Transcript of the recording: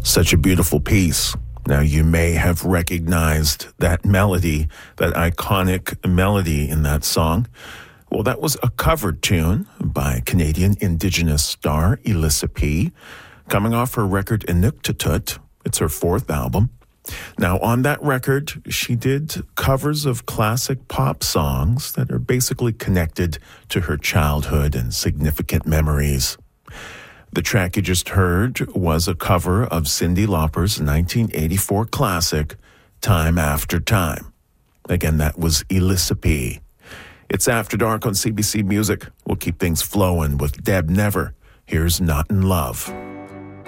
Such a beautiful piece. Now, you may have recognized that melody, that iconic melody in that song. Well, that was a covered tune by Canadian Indigenous star Elissa P, coming off her record Inuktitut. It's her fourth album. Now, on that record, she did covers of classic pop songs that are basically connected to her childhood and significant memories. The track you just heard was a cover of Cyndi Lauper's 1984 classic, Time After Time. Again, that was Elissa P. It's After Dark on CBC Music. We'll keep things flowing with Deb Never. Here's Not in Love.